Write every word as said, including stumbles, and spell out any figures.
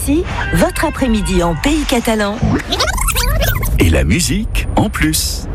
Ici, votre après-midi en pays catalan. Et la musique en plus.